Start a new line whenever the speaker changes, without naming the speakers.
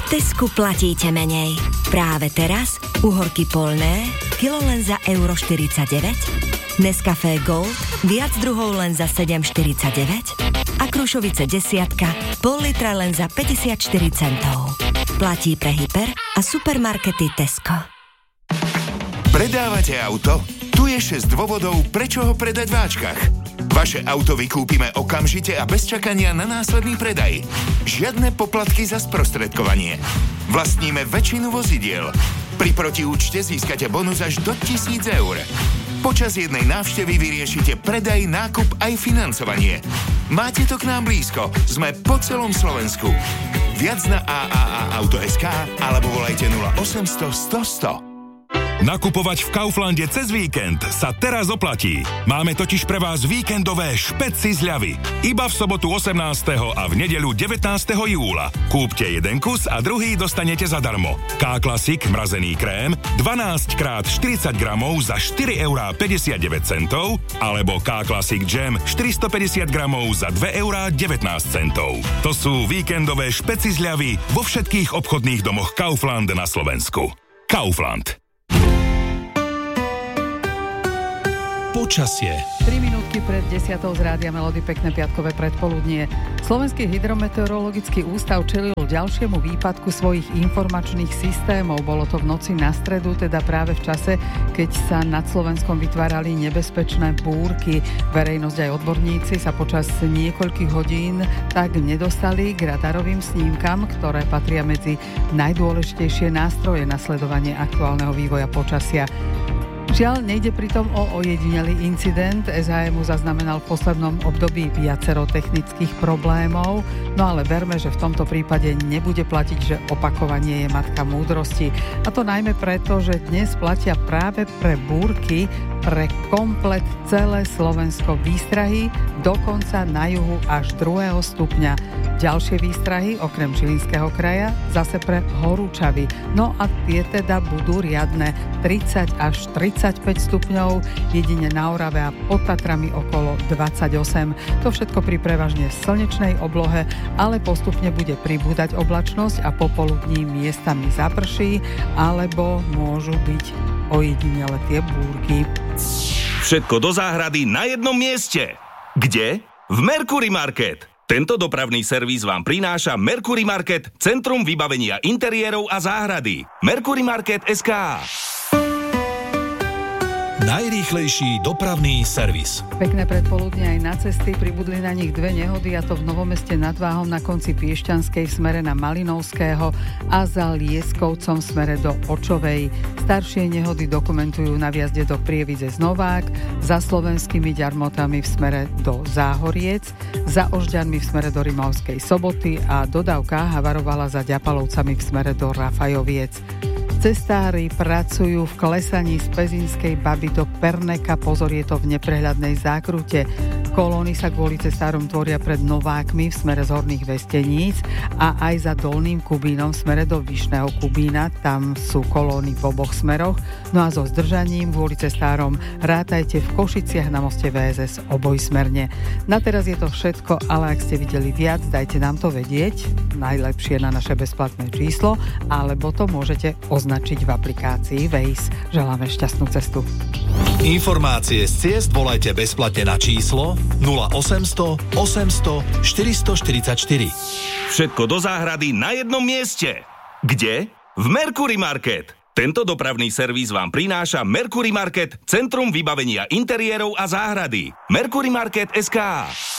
Tesku platíte menej. Práve teraz uhorky polné, kilo len za euro 49, Nescafé Gold, viac druhov len za 7,49 a Krušovice desiatka, pol litra len za 54 centov. Platí pre hyper a supermarkety Tesco.
Predávate auto? Tu je 6 dôvodov, prečo ho predať v Ačkach. Vaše auto vykúpime okamžite a bez čakania na následný predaj. Žiadne poplatky za sprostredkovanie. Vlastníme väčšinu vozidiel. Pri protiúčte získate bonus až do 1,000 eur. Počas jednej návštevy vyriešite predaj, nákup aj financovanie. Máte to k nám blízko. Sme po celom Slovensku. Viac na AAA-auto.sk alebo volajte 0800 100 100.
Nakupovať v Kauflande cez víkend sa teraz oplatí. Máme totiž pre vás víkendové špeci zľavy. Iba v sobotu 18. a v nedeľu 19. júla. Kúpte jeden kus a druhý dostanete zadarmo. K-Classic mrazený krém 12 x 40 gramov za 4,59 € alebo K-Classic Jam 450 gramov za 2,19 €. To sú víkendové špeci zľavy vo všetkých obchodných domoch Kaufland na Slovensku. Kaufland.
Počasie.
3 minútky pred 10:00 z Rádia Melody, pekné piatkové predpoludnie. Slovenský hydrometeorologický ústav čelil ďalšiemu výpadku svojich informačných systémov. Bolo to v noci na stredu, teda práve v čase, keď sa nad Slovenskom vytvárali nebezpečné búrky. Verejnosť aj odborníci sa počas niekoľkých hodín tak nedostali k radarovým snímkam, ktoré patria medzi najdôležitejšie nástroje na sledovanie aktuálneho vývoja počasia. Žiaľ, nejde pritom o ojedinelý incident. SHMU zaznamenal v poslednom období viacero technických problémov, no ale verme, že v tomto prípade nebude platiť, že opakovanie je matka múdrosti. A to najmä preto, že dnes platia práve pre búrky pre komplet celé Slovensko výstrahy, dokonca na juhu až 2. stupňa. Ďalšie výstrahy, okrem Žilinského kraja, zase pre horúčavy. No a tie teda budú riadne 30 až 35 stupňov, jedine na Orave a pod Tatrami okolo 28. To všetko pri prevažne slnečnej oblohe, ale postupne bude pribúdať oblačnosť a popoludní miestami zaprší, alebo môžu byť ojedinele tie búrky.
Všetko do záhrady na jednom mieste. Kde? V Mercury Market. Tento dopravný servis vám prináša Mercury Market, centrum vybavenia interiérov a záhrady. Mercury Market SK.
Najrýchlejší dopravný servis.
Pekné predpoludne aj na cesty, pribudli na nich 2 nehody, a to v Novomeste nad Váhom na konci Piešťanskej v smere na Malinovského a za Lieskovcom v smere do Očovej. Staršie nehody dokumentujú na vjazde do Prievidze z Novák, za Slovenskými Ďarmotami v smere do Záhoriec, za Ožďanmi v smere do Rimavskej Soboty a dodávka havarovala za Ďapalovcami v smere do Rafajoviec. Cestári pracujú v klesaní z Pezinskej Baby do Perneka. Pozor, je to v neprehľadnej zákrute. Kolóny sa kvôli cestárom tvoria pred Novákmi v smere z Horných Vesteníc a aj za Dolným Kubínom v smere do Vyšného Kubína. Tam sú kolóny v oboch smeroch. No a so zdržaním kvôli cestárom rátajte v Košiciach na moste VSS obojsmerne. Na teraz je to všetko, ale ak ste videli viac, dajte nám to vedieť. Najlepšie na naše bezplatné číslo, alebo to môžete označiť v aplikácii Waze. Želáme šťastnú cestu.
Informácie z ciest volajte bezplatne na číslo 0800 800 444.
Všetko do záhrady na jednom mieste. Kde? V Mercury Market. Tento dopravný servis vám prináša Mercury Market, centrum vybavenia interiérov a záhrady. Mercury Market SK.